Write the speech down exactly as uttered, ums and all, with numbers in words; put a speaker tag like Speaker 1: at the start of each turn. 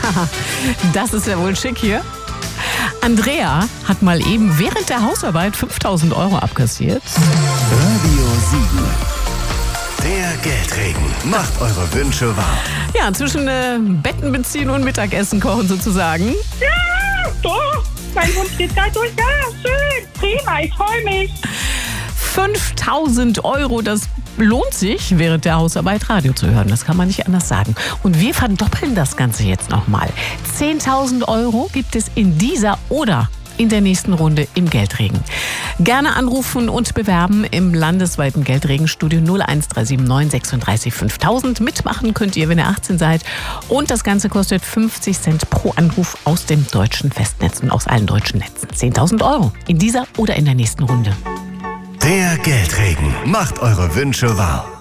Speaker 1: Das ist ja wohl schick hier. Andrea hat mal eben während der Hausarbeit fünftausend Euro abkassiert.
Speaker 2: Radio sieben. Der Geldregen macht eure Wünsche wahr.
Speaker 1: Ja, zwischen äh, Betten beziehen und Mittagessen kochen sozusagen.
Speaker 3: Ja, doch. Mein Wunsch geht da durch. Ja, schön. Prima, ich freue mich.
Speaker 1: fünftausend Euro, das lohnt sich, während der Hausarbeit Radio zu hören. Das kann man nicht anders sagen. Und wir verdoppeln das Ganze jetzt nochmal. zehntausend Euro gibt es in dieser oder in der nächsten Runde im Geldregen. Gerne anrufen und bewerben im landesweiten Geldregenstudio null eins drei sieben neun sechsunddreißig fünftausend. Mitmachen könnt ihr, wenn ihr achtzehn seid. Und das Ganze kostet fünfzig Cent pro Anruf aus dem deutschen Festnetz und aus allen deutschen Netzen. zehntausend Euro in dieser oder in der nächsten Runde.
Speaker 2: Der Geldregen macht eure Wünsche wahr.